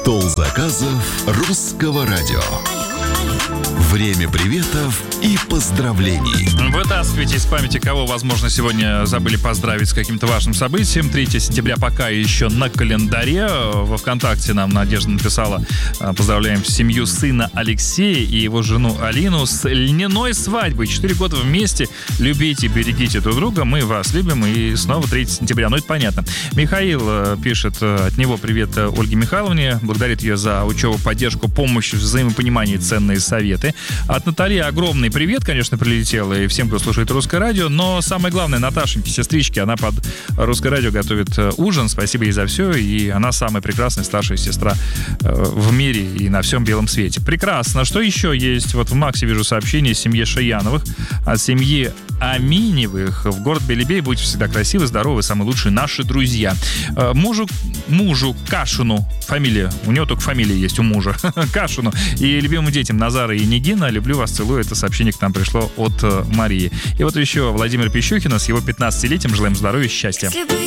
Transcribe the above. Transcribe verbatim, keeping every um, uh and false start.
Стол заказов русского радио. Время приветов и поздравлений. Вытаскивайте из памяти, кого, возможно, сегодня забыли поздравить с каким-то важным событием. третьего сентября пока еще на календаре. Во ВКонтакте нам Надежда написала: поздравляем семью сына Алексея и его жену Алину с льняной свадьбой. Четыре года вместе. Любите, берегите друг друга. Мы вас любим. И снова третьего сентября. Ну, это понятно. Михаил пишет от него привет Ольге Михайловне. Благодарит ее за учебу, поддержку, помощь, взаимопонимание и ценные советы. От Натальи огромный привет, конечно, прилетел и всем, кто слушает русское радио, но самое главное, Наташеньке, сестричке, она под русское радио готовит ужин, спасибо ей за все, и она самая прекрасная старшая сестра в мире и на всем белом свете. Прекрасно. Что еще есть? Вот в Максе вижу сообщение семье Шаяновых, от семьи Аминевых в город Белебей. Будьте всегда красивы, здоровы, самые лучшие наши друзья. Мужу, мужу Кашину, фамилия, у него только фамилия есть у мужа, Кашину, и любимым детям Назара и Нигина, люблю вас, целую. Это сообщение к нам пришло от Марии. И вот еще Владимир Пищухина с его пятнадцатилетием. Желаем здоровья и счастья.